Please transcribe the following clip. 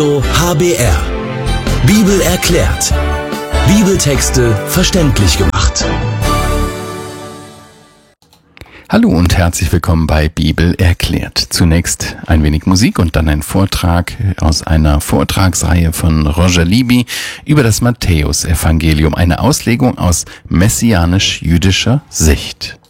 HBR. Bibel erklärt. Bibeltexte verständlich gemacht. Hallo und herzlich willkommen bei Bibel erklärt. Zunächst ein wenig Musik und dann ein Vortrag aus einer Vortragsreihe von Roger Libby über das Matthäusevangelium, eine Auslegung aus messianisch-jüdischer Sicht.